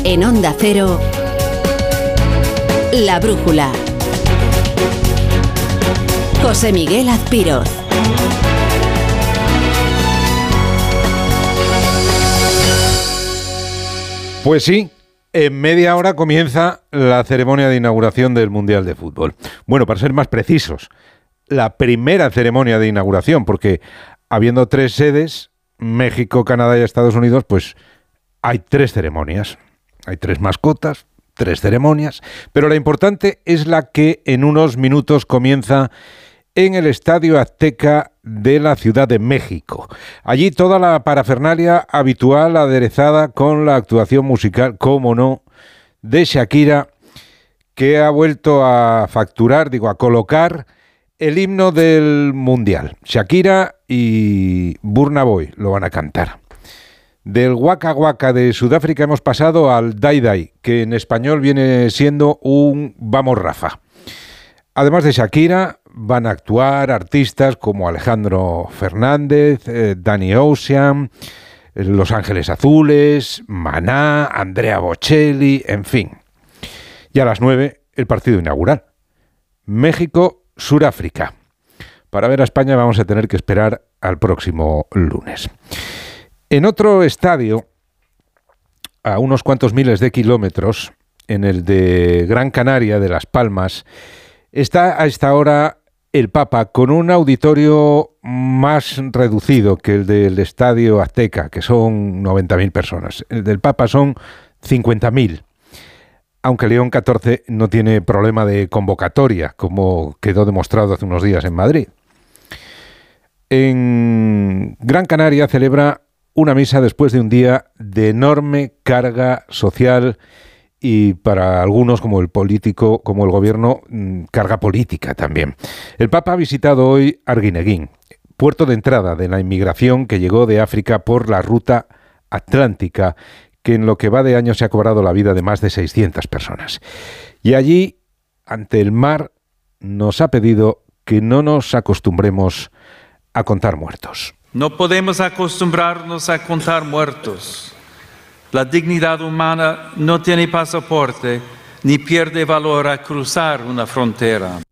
En Onda Cero, La Brújula. José Miguel Azpiroz. Pues sí, en media hora comienza la ceremonia de inauguración del Mundial de Fútbol. Bueno, para ser más precisos, la primera ceremonia de inauguración, porque habiendo 3 sedes, México, Canadá y Estados Unidos, pues hay 3 ceremonias. Hay 3 mascotas, 3 ceremonias, pero la importante es la que en unos minutos comienza en el Estadio Azteca de la Ciudad de México. Allí toda la parafernalia habitual aderezada con la actuación musical, cómo no, de Shakira, que ha vuelto a facturar, a colocar el himno del Mundial. Shakira y Burna Boy lo van a cantar. Del Waka Waka de Sudáfrica hemos pasado al Dai Dai, que en español viene siendo un Vamos Rafa. Además de Shakira, van a actuar artistas como Alejandro Fernández, Danny Ocean, Los Ángeles Azules, Maná, Andrea Bocelli, en fin. Y a las 9, el partido inaugural. México-Suráfrica. Para ver a España vamos a tener que esperar al próximo lunes. En otro estadio, a unos cuantos miles de kilómetros, en el de Gran Canaria, de Las Palmas, está a esta hora el Papa con un auditorio más reducido que el del Estadio Azteca, que son 90.000 personas. El del Papa son 50.000. Aunque León XIV no tiene problema de convocatoria, como quedó demostrado hace unos días en Madrid. En Gran Canaria celebra una misa después de un día de enorme carga social y para algunos, como el político, como el gobierno, carga política también. El Papa ha visitado hoy Arguineguín, puerto de entrada de la inmigración que llegó de África por la ruta atlántica, que en lo que va de año se ha cobrado la vida de más de 600 personas. Y allí, ante el mar, nos ha pedido que no nos acostumbremos a contar muertos. No podemos acostumbrarnos a contar muertos. La dignidad humana no tiene pasaporte ni pierde valor a cruzar una frontera.